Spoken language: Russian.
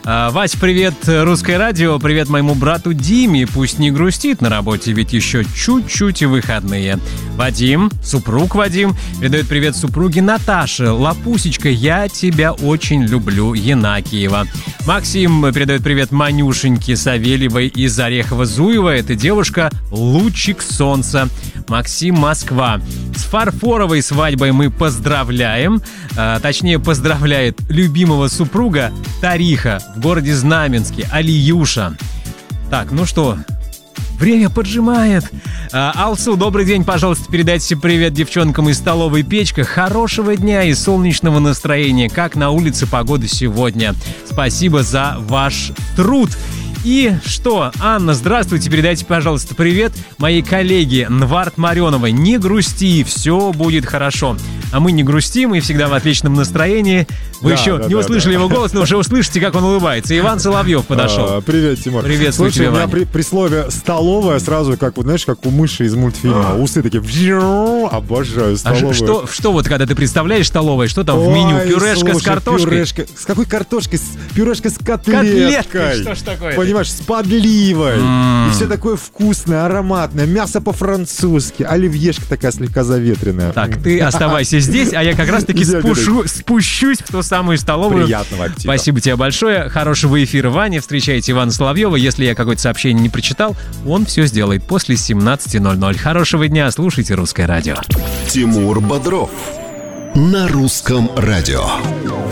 Вась, привет, Русское радио, привет моему брату Диме, пусть не грустит на работе, ведь еще чуть-чуть и выходные. Вадим, супруг Вадим, передает привет супруге Наташе. Лапусечка, я тебя очень люблю, Янакиева. Максим передает привет Манюшеньке Савельевой из Орехово-Зуева. Это девушка Лучик Солнца. Максим, Москва. С фарфоровой свадьбой мы поздравляем. Точнее, поздравляет любимого супруга Тариха в городе Знаменске, Алиюша. Так, ну что, время поджимает. Алсу, добрый день, пожалуйста, передайте привет девчонкам из столовой «Печка». Хорошего дня и солнечного настроения. Как на улице погода сегодня. Спасибо за ваш труд. И что, Анна, здравствуйте, передайте, пожалуйста, привет моей коллеге Нвард Мареновой. Не грусти, все будет хорошо. А мы не грустим и всегда в отличном настроении. Вы еще не услышали его голос, но уже услышите, как он улыбается. Иван Соловьев подошел. Привет, Тимур. Приветствую тебя, Ваня. У меня при слове «столовая» сразу, как, вот, знаешь, как у мыши из мультфильма. Усы такие, обожаю столовую. А что вот, когда ты представляешь столовой, что там в меню? Пюрешка с картошкой? С какой картошкой? Пюрешка с котлеткой. Что ж такое? Понимаешь, с подливой. И все такое вкусное, ароматное. Мясо по-французски. Оливьешка такая слегка заветренная. Так, ты оставайся здесь, а я как раз-таки спущусь в ту самую столовую. Приятного аппетита. Спасибо тебе большое. Хорошего эфира, Ваня. Встречайте Ивана Соловьева. Если я какое-то сообщение не прочитал, он все сделает после 17:00. Хорошего дня. Слушайте «Русское радио». Тимур Бодров на Русском радио.